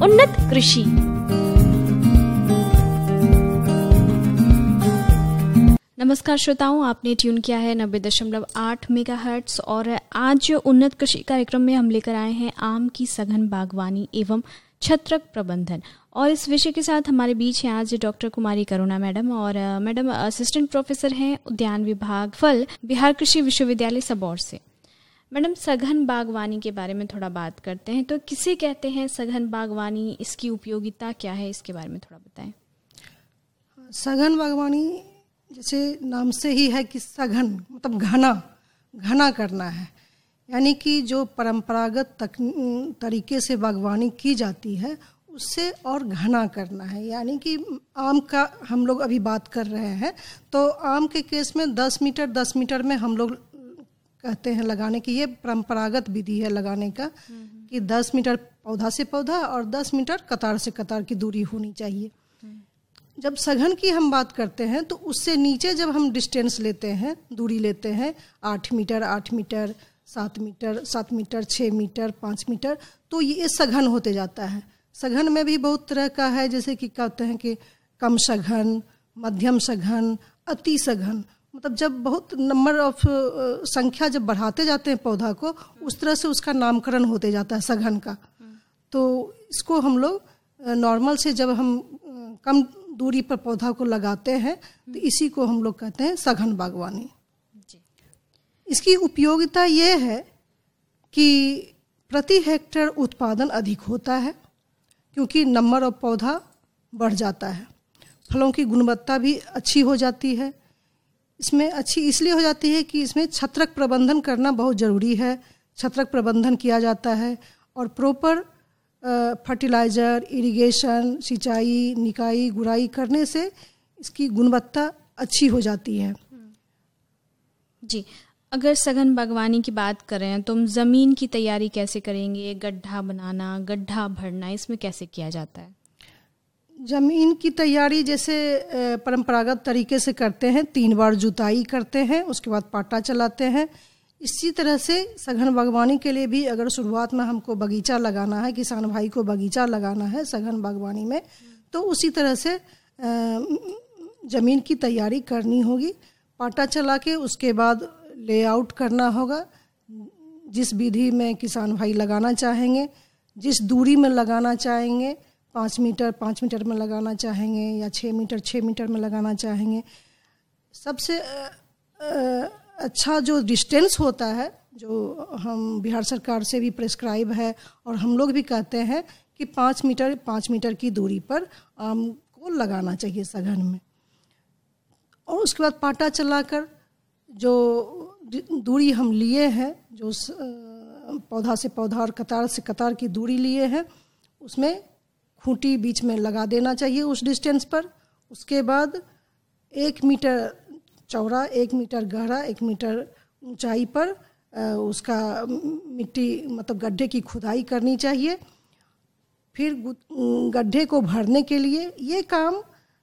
उन्नत कृषि। नमस्कार श्रोताओं, आपने ट्यून किया है 90.8 मेगाहर्ट्ज और आज उन्नत कृषि कार्यक्रम में हम लेकर आए हैं आम की सघन बागवानी एवं छत्रक प्रबंधन। और इस विषय के साथ हमारे बीच हैं आज डॉक्टर कुमारी करुणा मैडम। और मैडम असिस्टेंट प्रोफेसर हैं उद्यान विभाग फल, बिहार कृषि विश्वविद्यालय सबौर से। मैडम, सघन बागवानी के बारे में थोड़ा बात करते हैं। तो किसे कहते हैं सघन बागवानी, इसकी उपयोगिता क्या है, इसके बारे में थोड़ा बताएं। सघन बागवानी जैसे नाम से ही है कि सघन मतलब घना करना है, यानी कि जो परंपरागत तरीके से बागवानी की जाती है उससे और घना करना है। यानी कि आम का हम लोग अभी बात कर रहे हैं, तो आम के केस में 10 मीटर में हम लोग कहते हैं लगाने की, ये परंपरागत विधि है लगाने का कि 10 मीटर पौधा से पौधा और 10 मीटर कतार से कतार की दूरी होनी चाहिए। जब सघन की हम बात करते हैं तो उससे नीचे जब हम डिस्टेंस लेते हैं, दूरी लेते हैं 8 मीटर, 7 मीटर, 6 मीटर, 5 मीटर, तो ये सघन होते जाता है। सघन में भी बहुत तरह का है, जैसे कि कहते हैं कि कम सघन, मध्यम सघन, अति सघन। मतलब जब बहुत नंबर ऑफ संख्या जब बढ़ाते जाते हैं पौधा को, उस तरह से उसका नामकरण होते जाता है सघन का। तो इसको हम लोग नॉर्मल से जब हम कम दूरी पर पौधा को लगाते हैं तो इसी को हम लोग कहते हैं सघन बागवानी। इसकी उपयोगिता ये है कि प्रति हेक्टेयर उत्पादन अधिक होता है, क्योंकि नंबर ऑफ पौधा बढ़ जाता है। फलों की गुणवत्ता भी अच्छी हो जाती है। इसमें अच्छी इसलिए हो जाती है कि इसमें छत्रक प्रबंधन करना बहुत ज़रूरी है। छत्रक प्रबंधन किया जाता है और प्रॉपर फर्टिलाइज़र, इरिगेशन, सिंचाई, निकाई, गुड़ाई करने से इसकी गुणवत्ता अच्छी हो जाती है। जी, अगर सघन बागवानी की बात करें तो हम ज़मीन की तैयारी कैसे करेंगे? गड्ढा बनाना, गड्ढा भरना, इसमें कैसे किया जाता है? ज़मीन की तैयारी जैसे परंपरागत तरीके से करते हैं, 3 बार जुताई करते हैं, उसके बाद पाटा चलाते हैं। इसी तरह से सघन बागवानी के लिए भी अगर शुरुआत में हमको बगीचा लगाना है, किसान भाई को बगीचा लगाना है सघन बागवानी में, तो उसी तरह से ज़मीन की तैयारी करनी होगी। पाटा चला के उसके बाद लेआउट करना होगा, जिस विधि में किसान भाई लगाना चाहेंगे, जिस दूरी में लगाना चाहेंगे, 5 मीटर में लगाना चाहेंगे या 6 मीटर में लगाना चाहेंगे। सबसे अच्छा जो डिस्टेंस होता है, जो हम बिहार सरकार से भी प्रेस्क्राइब है और हम लोग भी कहते हैं कि 5 मीटर की दूरी पर आम को लगाना चाहिए सघन में। और उसके बाद पाटा चलाकर जो दूरी हम लिए हैं, जो पौधा से पौधा और कतार से कतार की दूरी लिए हैं, उसमें खूंटी बीच में लगा देना चाहिए उस डिस्टेंस पर। उसके बाद 1 मीटर चौड़ा, 1 मीटर गहरा, 1 मीटर ऊंचाई पर उसका मिट्टी मतलब गड्ढे की खुदाई करनी चाहिए। फिर गड्ढे को भरने के लिए ये काम,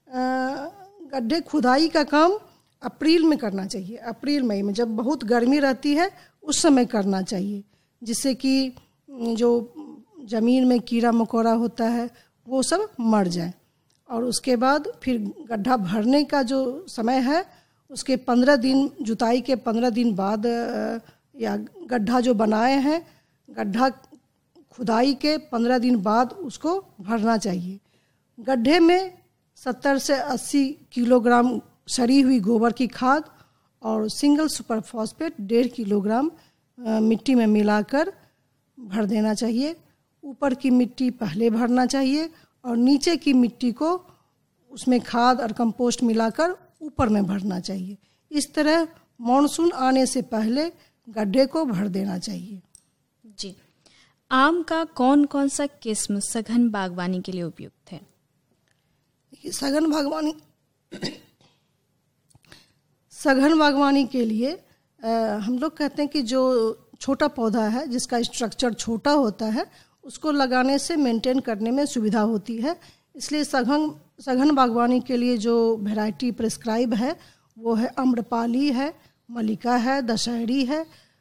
गड्ढे खुदाई का काम अप्रैल में करना चाहिए। अप्रैल मई में जब बहुत गर्मी रहती है उस समय करना चाहिए, जिससे कि जो ज़मीन में कीड़ा मकोड़ा होता है वो सब मर जाए। और उसके बाद फिर गड्ढा भरने का जो समय है उसके 15 दिन, जुताई के 15 दिन बाद या गड्ढा जो बनाए हैं, गड्ढा खुदाई के 15 दिन बाद उसको भरना चाहिए। गड्ढे में 70 से 80 किलोग्राम सड़ी हुई गोबर की खाद और सिंगल सुपर फॉस्फेट 1.5 किलोग्राम मिट्टी में मिलाकर भर देना चाहिए। ऊपर की मिट्टी पहले भरना चाहिए और नीचे की मिट्टी को उसमें खाद और कंपोस्ट मिलाकर ऊपर में भरना चाहिए। इस तरह मॉनसून आने से पहले गड्ढे को भर देना चाहिए। जी, आम का कौन कौन सा किस्म सघन बागवानी के लिए उपयुक्त है? सघन बागवानी के लिए हम लोग कहते हैं कि जो छोटा पौधा है, जिसका स्ट्रक्चर छोटा होता है, उसको लगाने से मेंटेन करने में सुविधा होती है। इसलिए सघन बागवानी के लिए जो वैरायटी प्रिस्क्राइब है वो है आम्रपाली है, मल्लिका है, दशहरी है,